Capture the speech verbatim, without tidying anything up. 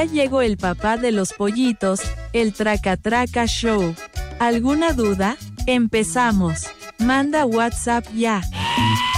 Ya llegó el papá de los pollitos, el Traca Traca Show. ¿Alguna duda? Empezamos. Manda WhatsApp ya.